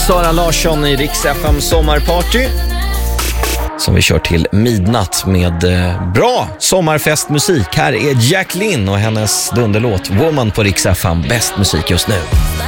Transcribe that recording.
Sara Larsson i Rix FM sommarparty som vi kör till midnatt med bra sommarfestmusik. Här är Jacqueline och hennes dunderlåt Woman på Rix FM. Bäst musik just nu.